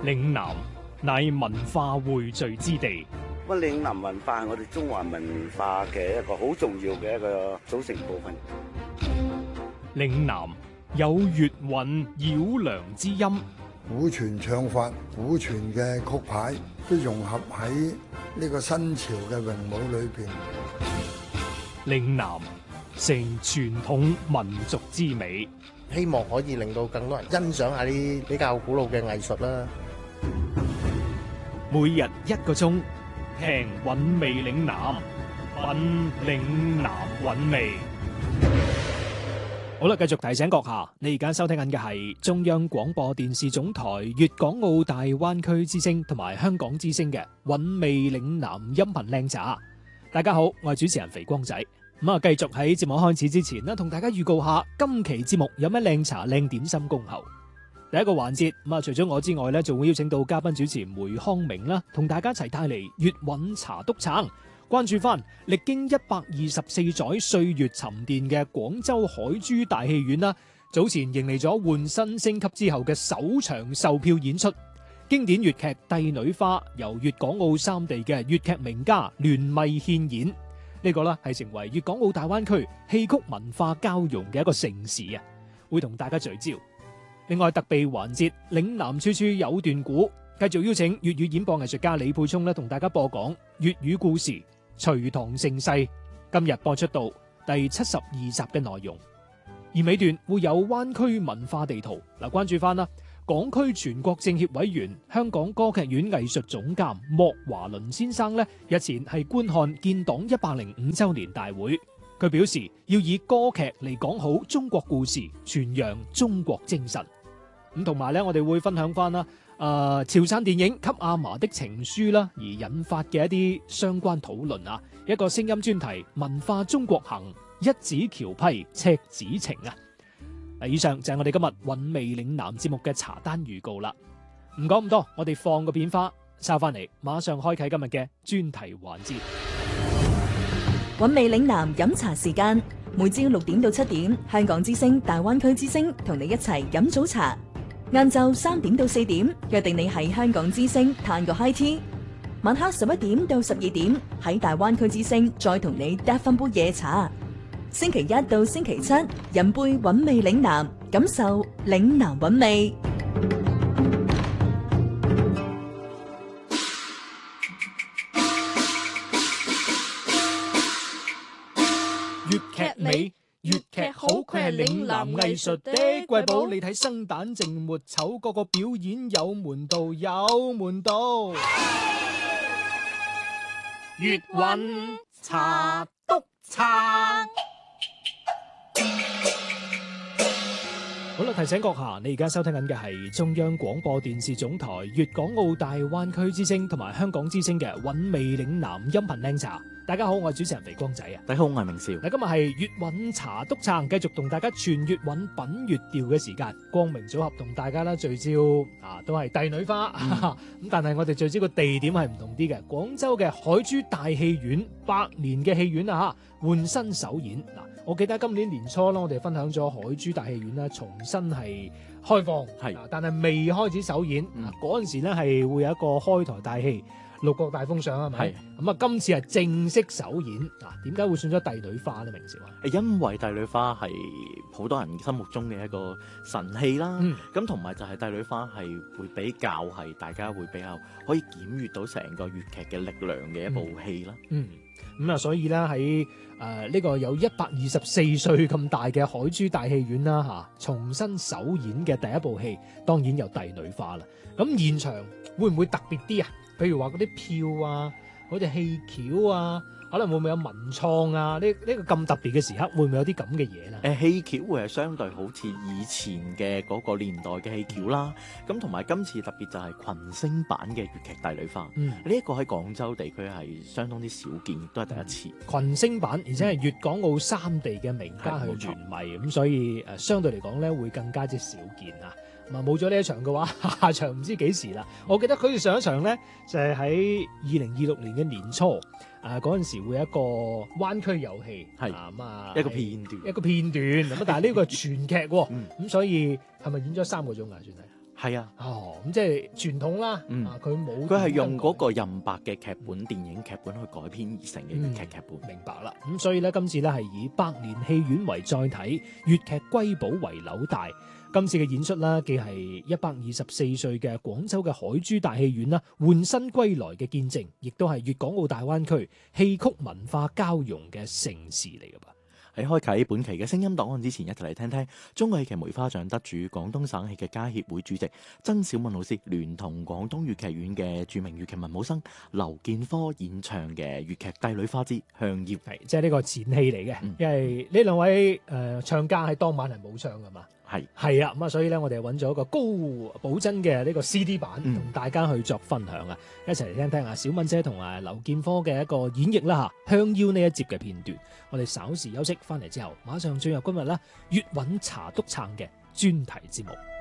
嶺南乃文化匯聚之地。 咁嶺南文化係我哋中華文化嘅一個好重要嘅一個組成部分。 嶺南有粵韻繞梁之音， 古傳唱法、古傳嘅曲牌都融合喺呢個新潮嘅詠舞裏邊。 嶺南成傳統民族之美， 希望可以令到更多人欣賞下啲比較古老嘅藝術啦。 每日1個鐘，聽韻味嶺南，品嶺南韻味。好啦，繼續提醒閣下，你而家收聽緊嘅係中央廣播電視總台粵港澳大灣區之聲同埋香港之聲嘅韻味嶺南音頻靚茶。大家好，我係主持人肥光仔。咁啊，繼續喺節目開始之前呢，同大家預告下今期節目有咩靚茶靚點心恭候。第一個環節，咁啊，除咗我之外呢，仲會邀請到嘉賓主持梅康明啦，同大家一齊帶嚟粵韻茶督撐，關注翻歷經124載歲月沉澱嘅廣州海珠大戲院啦，早前迎嚟咗換新升級之後嘅首場售票演出，經典粵劇《帝女花》由粵港澳3地嘅粵劇名家聯袂獻演，呢個呢係成為粵港澳大灣區戲曲文化交融嘅一個盛事啊！會同大家聚焦。另外特備環節，嶺南處處有段古，繼續邀請粵語演播藝術家李沛聰咧，同大家播講粵語故事《隋唐盛世》，今日播出到第72集嘅內容。而尾段會有灣區文化地圖，嗱，關注翻啦，港區全國政協委員、香港歌劇院藝術總監莫華倫先生咧，日前係觀看建黨105週年大會。佢表示要以歌劇嚟講好中國故事，傳揚中國精神。咁同埋咧，我哋會分享翻啦，潮汕電影《給阿嫲的情書》啦，而引發嘅一啲相關討論啊。一個聲音專題文化中國行，一指橋批赤子情啊。以上就係我哋今日韻味嶺南節目嘅茶單預告啦。唔講咁多，我哋放個片花，收翻嚟，馬上開啟今日嘅專題環節。 韻味嶺南飲茶時間，每朝6點到7點，香港之聲、大灣區之聲同你一齊飲早茶。晏晝3點到4點，約定你喺香港之聲嘆個 high tea。晚黑11點到12點，喺大灣區之聲再同你嗒翻杯夜茶。星期1到星期7，飲杯韻味嶺南，感受嶺南韻味。 粵劇美，粵劇好，佢係嶺南藝術的瑰寶。你睇生旦淨末丑，個個表演有門道，有門道。粵韻茶督撐。好啦，提醒閣下，你而家收聽緊嘅係中央廣播電視總台粵港澳大灣區之聲同埋香港之聲嘅韻味嶺南音頻靚茶。大家好，我係主持人肥光仔啊！ 大家好，我係明少。 嗱，今日係粵韻茶督撐，繼續同大家傳粵韻品粵調嘅時間。光明組合同大家啦聚焦都係帝女花咁，但係我哋聚焦個地點係唔同啲嘅。廣州嘅海珠大戲院100年嘅戲院啊，換新首演嗱。我記得今年年初啦，我哋分享咗海珠大戲院啦，重新係開放，但係未開始首演。嗰陣時咧係會有一個開台大戲。六國大封相係咪？咁啊，今次係正式首演嗱。點解會選咗帝女花咧？明少啊， 因為帝女花係好多人心目中嘅一個神戲啦。咁同埋就係帝女花係會比較係大家會比較可以檢閱到成個粵劇嘅力量嘅一部戲啦。 咁啊，所以咧喺呢個有124歲咁大嘅海珠大戲院啦重新首演嘅第一部戲，當然有帝女花啦。咁現場會唔會特別啲啊？譬如話嗰啲票啊，嗰隻戲橋啊，可能會唔會有文創啊？呢個咁特別嘅時刻，會唔會有啲咁嘅嘢咧？ 戲橋會係相對好似以前嘅嗰個年代嘅戲橋啦。咁同埋今次特別就係群星版嘅粵劇帝女花。呢一個喺廣州地區係相當之少見，亦都係第一次。群星版，而且係粵港澳3地嘅名家去聯袂，咁所以相對嚟講咧會更加之少見啊。冇咗呢一場嘅話，下場唔知幾時啦。我記得佢哋上一場咧就係喺2026年嘅年初，嗰陣時會有一個灣區遊戲， 一個片段， 咁但係呢個係全劇喎，咁所以係咪演咗3個鐘啊？算係。 係啊， 咁即係傳統啦。佢係用嗰個任白嘅劇本、電影劇本去改編而成嘅粵劇劇本。 明白啦。咁所以咧，今次咧係以百年戲院為載體，粵劇瑰寶為紐帶。今次嘅演出啦，既係124歲嘅廣州嘅海珠大戲院啦換新歸來嘅見證，亦都係粵港澳大灣區戲曲文化交融嘅盛事嚟噶噃。 喺開啟本期嘅聲音檔案之前，一齊嚟聽聽中國戲劇梅花獎得主、廣東省戲劇家協會主席曾小敏老師聯同廣東粵劇院嘅著名粵劇文武生劉建科演唱嘅粵劇《帝女花之向葉》， 即係呢個前戲嚟嘅。因為呢兩位唱家喺當晚係冇唱噶嘛。係啊，咁啊，所以咧，我哋揾咗一個高保真嘅呢個 CD 版，同大家去作分享啊！一齊嚟聽聽啊，小敏姐同埋劉建科嘅一個演繹啦嚇，香腰呢一節嘅片段。我哋稍時休息，翻嚟之後，馬上進入今日啦粵韻茶篤撐嘅專題節目。